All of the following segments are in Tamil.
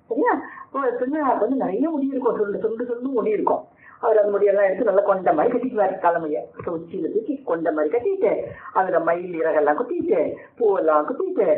சரியா? இப்போ திருநள்ளாருக்கு வந்து நிறைய முடி இருக்கும், சுருண்டு சுருண்டு சுருண்டு முடி இருக்கும். அவர் அந்த முடியெல்லாம் எடுத்து நல்லா கொண்ட மாதிரி கட்டிக்குவாரு, தலைமையை உச்சியில தூக்கி கொண்ட மாதிரி கட்டிட்டு, அதுல மயில் இறகெல்லாம் குத்திட்டு, பூவெல்லாம் குத்திட்டு,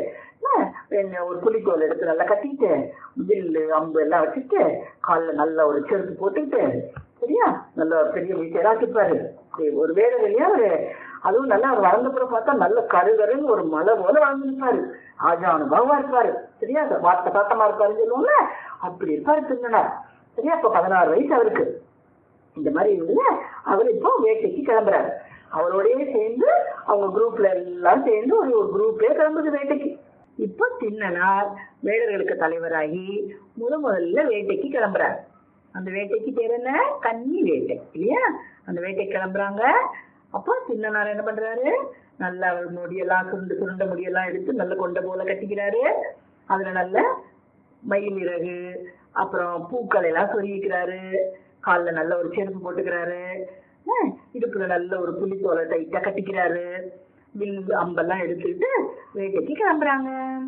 ஒரு புலித்தோல் எடுத்து நல்லா கட்டிட்டு, வில்லு அம்பு எல்லாம் வச்சுட்டு, காலில் நல்ல ஒரு செருப்பு போட்டுக்கிட்டு, சரியா, நல்ல ஒரு பெரிய வீட்டை இருப்பாரு. ஒரு வேலை இல்லையா அவரு. அதுவும் நல்லா அவர் வளர்ந்தப்புறம் பார்த்தா நல்ல கருகருன்னு ஒரு மலை போல வளர்ந்துருப்பாரு. ஆஜானுபாவா இருப்பாரு. சரியா, வார்த்தை பாத்தமா இருப்பாருன்னு சொல்லுவோம்ல, அப்படி இருப்பாரு திருநனார். சரியா, இப்ப 16 வயசு அவருக்கு. இந்த மாதிரி இருந்ததுல அவர் இப்போ வேட்டைக்கு கிளம்புறாரு. அவரோடய சேர்ந்து அவங்க குரூப்ல எல்லாம் சேர்ந்து ஒரு குரூப்பே கிளம்புது வேட்டைக்கு. இப்போ திண்ணனார் வேடர்களுக்கு தலைவராகி முதல்ல வேட்டைக்கு கிளம்புறாரு. அந்த வேட்டைக்கு பேர் என்ன? கன்னி வேட்டை இல்லையா? அந்த வேட்டைக்கு கிளம்புறாங்க. அப்போ திண்ணனார் என்ன பண்றாரு? நல்ல முடியெல்லாம் சுருண்ட முடியெல்லாம் எடுத்து நல்ல கொண்ட போல கட்டிக்கிறாரு. அதுல நல்ல மயில் இறகு அப்புறம் பூக்களை எல்லாம் சொருகிக்கிறாரு. காலில் நல்ல ஒரு செருப்பு போட்டுக்கிறாரு. இடுப்புல நல்ல ஒரு புலித்தோலை டைட்டா கட்டிக்கிறாரு. வில் அம்பெல்லாம் எடுத்துக்கிட்டு வேட்டைக்கு கிளம்புறாங்க.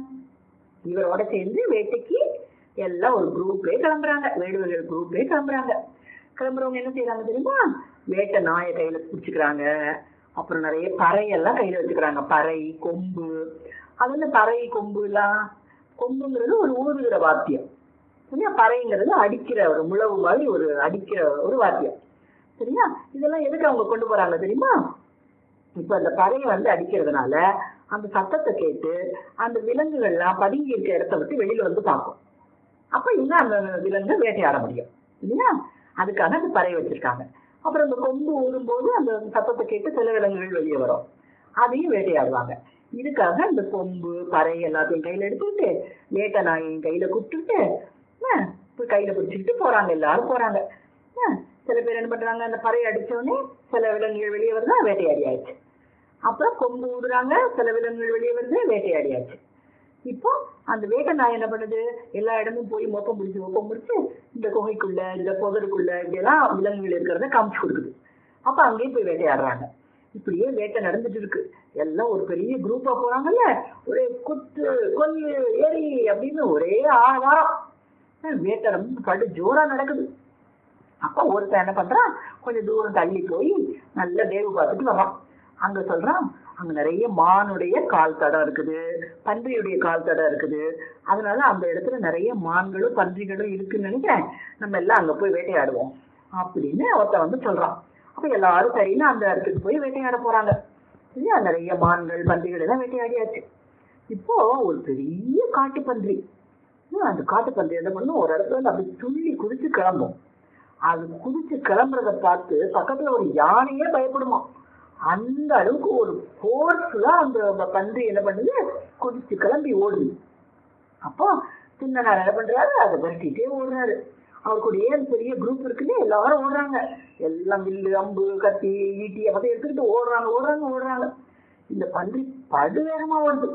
இவரோட சேர்ந்து வேட்டைக்கு எல்லாம் ஒரு குரூப்பே கிளம்புறாங்க, வேடுவர்கள் குரூப்பே கிளம்புறாங்க. கிளம்புறவங்க என்ன செய்யறாங்க தெரியுமா? வேட்டை நாயை கையில பிடிச்சிக்கிறாங்க. அப்புறம் நிறைய பறையெல்லாம் கையில வச்சுக்கிறாங்க. பறை, கொம்பு. அது வந்து பறை, கொம்பு எல்லாம், கொம்புங்கிறது ஒரு ஊதுகிற வாத்தியம். சரியா, பறைங்கிறது அடிக்கிற ஒரு முழவு மாதிரி ஒரு அடிக்கிற ஒரு வாத்தியம். சரியா, இதெல்லாம் எதுக்கு அவங்க கொண்டு போறாங்க தெரியுமா? இப்ப அந்த பறையை வந்து அடிக்கிறதுனால அந்த சத்தத்தை கேட்டு அந்த விலங்குகள்லாம் பதுங்கி இருக்க இடத்த விட்டு வெளியில வந்து பார்க்கும். அப்ப இன்னும் அந்த விலங்கு வேட்டையாட முடியும் இல்லையா? அதுக்காக அந்த பறையை வச்சிருக்காங்க. அப்புறம் அந்த கொம்பு ஊறும்போது அந்த சத்தத்தை கேட்டு சில விலங்குகள் வெளியே வரும், அதையும் வேட்டையாடுவாங்க. இதுக்காக அந்த கொம்பு பறை எல்லாத்தையும் கையில எடுத்துக்கிட்டு வேட்டை நாயையும் கையில கூப்பிட்டுட்டு கையில பிடிச்சிக்கிட்டு போறாங்க. எல்லாரும் போறாங்க. சில பேர் என்ன பண்றாங்க? அந்த பறையை அடிச்சோடனே சில விலங்குகள் வெளியே வருதா, வேட்டையாடி ஆயிடுச்சு. அப்புறம் கொம்பு ஊடுறாங்க, சில விலங்குகள் வெளியே வருது, வேட்டையாடியாச்சு. இப்போ அந்த வேட்டை நாய் என்ன பண்ணுது? எல்லா இடமும் போய் மொப்பம் முடிச்சு இந்த குகைக்குள்ள இந்த புதருக்குள்ள இப்படியெல்லாம் விலங்குகள் இருக்கிறத காமிச்சு கொடுக்குது. அப்ப அங்கேயும் போய் வேட்டையாடுறாங்க. இப்படியே வேட்டை நடந்துட்டு இருக்கு. எல்லாம் ஒரு பெரிய குரூப்பா போறாங்கல்ல, ஒரே குத்து கொல்லு ஏறி அப்படின்னு ஒரே ஆவாரம் வேட்டை ரொம்ப படு ஜோரா நடக்குது. அப்ப ஒருத்தன் என்ன பண்றான்? கொஞ்சம் தூரம் தள்ளி போய் நல்ல வேவு பார்த்துட்டு வரான். அங்க சொல்றான், அங்க நிறைய மானுடைய கால் தடம் இருக்குது, பன்றியுடைய கால் தடம் இருக்குது. அதனால அந்த இடத்துல நிறைய மான்களும் பன்றிகளும் இருக்குன்னு நினைக்கிறேன், நம்ம எல்லாம் அங்க போய் வேட்டையாடுவோம் அப்படின்னு ஒருத்தன் வந்து சொல்றான். அப்ப எல்லாரும் சரின்னு அந்த இடத்துக்கு போய் வேட்டையாட போறாங்க. சரியா, நிறைய மான்கள் பன்றிகள் எல்லாம் வேட்டையாடியாச்சு. இப்போ ஒரு பெரிய காட்டு பன்றி, அந்த காட்டு பன்றி என்ன பண்ணும்? ஒரு இடத்துல வந்து அப்படி துள்ளி குதிச்சு கிளம்பும். அது குதிச்சு கிளம்புறத பார்த்து பக்கத்துல ஒரு யானையே பயப்படுமா. அந்த அளவுக்கு ஒரு போர்ஸ்ஃபுல்லா அந்த பன்றி என்ன பண்ணுது? குதிச்சு கிளம்பி ஓடுது. அப்போ திண்ணனார் என்ன பண்றாரு? அதை விரட்டிட்டே ஓடுறாரு. அவருக்குடைய பெரிய குரூப் இருக்குன்னு எல்லாரும் ஓடுறாங்க. எல்லாம் வில்லு அம்பு கத்தி ஈட்டி அதை எடுத்துக்கிட்டு ஓடுறாங்க. இந்த பன்றி படு வேகமா ஓடுது.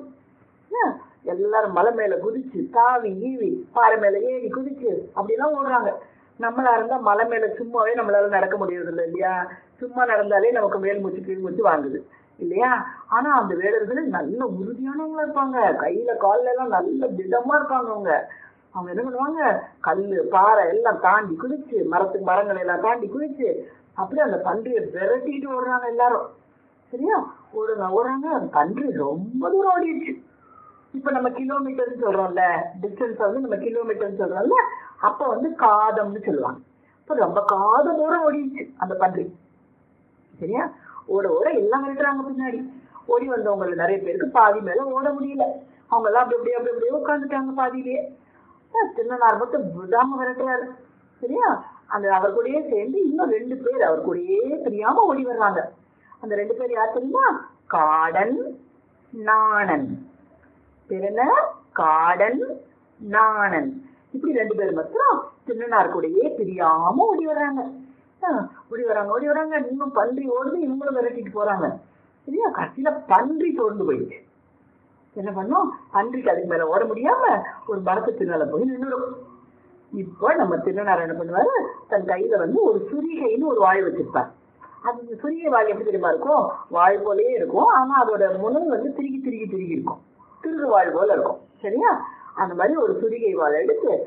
எல்லாரும் மலை மேல குதிச்சு தாவி ஈவி பாறை மேல ஏறி குதிச்சு அப்படிலாம் ஓடுறாங்க. நம்மளா இருந்தா மலை மேல சும்மாவே நம்மளால நடக்க முடியறது இல்லை இல்லையா? சும்மா நடந்தாலே நமக்கு மேல் மூச்சு கீழ் மூச்சு வாங்குது இல்லையா? ஆனா அந்த வேடர்கள் நல்ல உறுதியானவங்களா இருப்பாங்க. கையில கால்ல எல்லாம் நல்ல திடமா இருப்பாங்க. அவங்க என்ன பண்ணுவாங்க? கல்லு பாறை எல்லாம் தாண்டி குதிச்சு, மரங்களை எல்லாம் தாண்டி குதிச்சு அப்படியே அந்த பன்றியை விரட்டிட்டு ஓடுறாங்க எல்லாரும். சரியா, ஓடுறாங்க. அந்த பன்றி ரொம்ப தூரம் ஓடிடுச்சு. இப்ப நம்ம கிலோமீட்டர்னு சொல்றோம்ல, டிஸ்டன்ஸ் வந்து நம்ம கிலோமீட்டர்னு சொல்றோம்ல, அப்ப வந்து காதம்னு சொல்லுவாங்க. இப்ப ரொம்ப காத தூரம் ஓடிடுச்சு அந்த பன்றி. சரியா, ஓட எல்லாம் விரட்டுறாங்க பின்னாடி. ஓடி வந்தவங்க நிறைய பேருக்கு பாதி மேல ஓட முடியல. அவங்க எல்லாம் அப்படி அப்படியே உட்காந்துட்டாங்க பாதியிலேயே. திண்ணனார் மட்டும் விடாம விரட்டுறாரு. சரியா, அந்த அவர் கூடயே சேர்ந்து இன்னும் 2 பேர் அவர் கூடயே தெரியாம ஓடி வர்றாங்க. அந்த 2 பேர் யார் தெரியுமா? காடன் நாணன். என்ன? காடன் நாணன். இப்படி 2 பேர் மட்டும் திண்ணனார் கூடயே தெரியாம ஓடி வர்றாங்க. இன்னும் பன்றி ஓடுது, இவங்களும் விரட்டிட்டு போறாங்க. சரியா, கடைசியில பன்றி தோர்ந்து போயிடுச்சு. என்ன பண்ணும்? பன்றிக்கு அதுக்கு மேல ஓட முடியாம ஒரு மரத்துக்கு மேல போய் நின்றுடும். இப்போ நம்ம திண்ணனார் என்ன பண்ணுவாரு? தன் கையில வந்து ஒரு சுரிகைன்னு ஒரு வாய் வச்சிருப்பார். அது சுரிகை வாய் எப்படி தெரியுமா இருக்கும்? வாய் போலயே இருக்கும், ஆனா அதோட முனை வந்து திருகி இருக்கும். திருகு வாழ் போல இருக்கும். சரியா, அந்த மாதிரி ஒரு சுரிகை வாழை எடுத்து